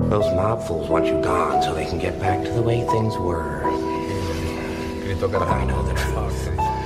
Those mob fools want you gone so they can get back to the way things were. Grito But I know the truth.